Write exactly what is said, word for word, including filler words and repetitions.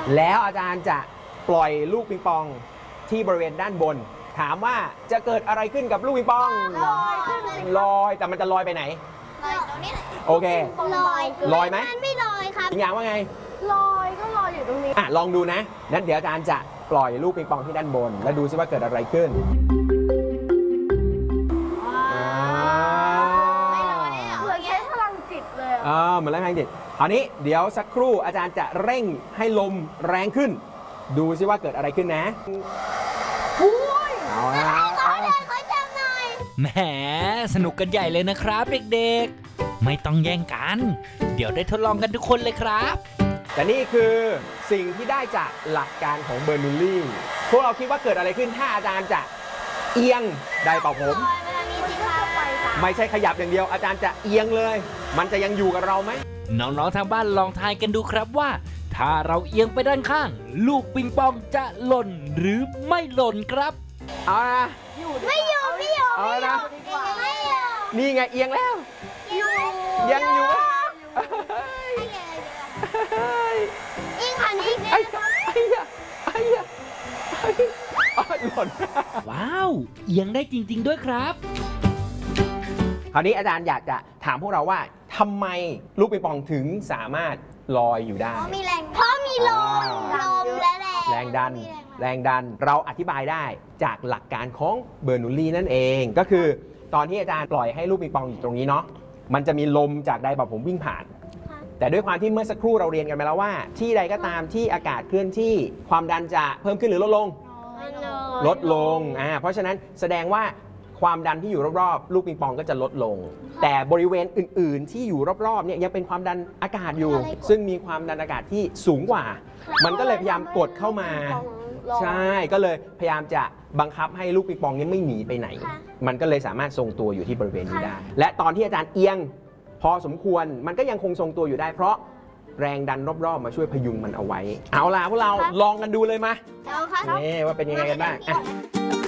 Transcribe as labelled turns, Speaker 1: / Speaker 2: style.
Speaker 1: แล้วอาจารย์จะปล่อยลูกปิงปองที่บริเวณด้านบนถามว่าจะเกิดอะไรขึ้นกับลูกปิงปองลอยลอยแต่มันจะลอยไปไหน
Speaker 2: ลอยตรงนี้
Speaker 1: โอเค
Speaker 2: ลอย
Speaker 1: ลอยไหม
Speaker 2: มันไม่ลอยครับ
Speaker 1: จริงอย่างว่าไง
Speaker 3: ลอยก็ลอยอยู่ตรงนี้
Speaker 1: อ่ะลองดูนะนั้นเดี๋ยวอาจารย์จะปล่อยลูกปิงปองที่ด้านบนแล้วดูซิว่าเกิดอะไรขึ้น
Speaker 3: เหมือนใช้พลังจิตเลย
Speaker 1: อ่าเหมือนแรงพลังจิตคราวนี้เดี๋ยวสักครู่อาจารย์จะเร่งให้ลมแรงขึ้นดูซิว่าเกิดอะไรขึ้นนะเอาละ
Speaker 4: แหมสนุกกันใหญ่เลยนะครับเด็กๆไม่ต้องแย่งกันเดี๋ยวได้ทดลองกันทุกคนเลยครับ
Speaker 1: แต่นี่คือสิ่งที่ได้จากหลักการของเบอร์นูลลี่พวกเราคิดว่าเกิดอะไรขึ้นถ้าอาจารย์จะเอียงได้เปล่าผมไม่ใช่ขยับอย่างเดียวอาจารย์จะเอียงเลยมันจะยังอยู่กับเราไหม
Speaker 4: น้องๆทางบ้านลองทายกันดูครับว่าถ้าเราเอียงไปด้านข้างลูกปิงปองจะหล่นหรือไม่หล่นครับ
Speaker 1: เอาละ
Speaker 2: ไม่อยู่ไม่อยู่
Speaker 1: เอาละ
Speaker 2: ไม่อยู่
Speaker 1: นี่ไงเอียงแล้ว
Speaker 2: อยู่
Speaker 1: ยังอยู่
Speaker 2: อีกอันนี้
Speaker 1: ไอ้ไอ้ยะไอ้ยะหล่น
Speaker 4: ว้าวเอียงได้จริงๆด้วยครับ
Speaker 1: คราวนี้อาจารย์อยากจะถามพวกเราว่าทำไมลูกปิงปองถึงสามารถลอยอยู่ได้
Speaker 2: เพราะมีแรงเพราะมีลมลมและแรง
Speaker 1: แรงดันแรงดันเราอธิบายได้จากหลักการของเบอร์นูลลี่นั่นเองก็คือตอนที่อาจารย์ปล่อยให้ลูกปิงปองอยู่ตรงนี้เนาะมันจะมีลมจากไดร์เป่าผมวิ่งผ่านแต่ด้วยความที่เมื่อสักครู่เราเรียนกันไปแล้วว่าที่ใดก็ตามที่อากาศเคลื่อนที่ความดันจะเพิ่มขึ้นหรือลดลงลดลงอ่าเพราะฉะนั้นแสดงว่าความดันที่อยู่รอบๆลูกปิงปองก็จะลดลงแต่บริเวณอื่นๆที่อยู่รอบๆเนี่ยยังเป็นความดันอากาศอยู่ซึ่งมีความดันอากาศที่สูงกว่ามันก็เลยพยายามกดเข้ามาใช่ก็เลยพยายามจะบังคับให้ลูกปิงปองนี้ไม่หนีไปไหนมันก็เลยสามารถทรงตัวอยู่ที่บริเวณนี้ได้และตอนที่อาจารย์เอียงพอสมควรมันก็ยังคงทรงตัวอยู่ได้เพราะแรงดันรอบๆมาช่วยพยุงมันเอาไว้เอาล่ะพวกเราลองกันดูเลยมานี่ว่าเป็นยังไงกันบ้าง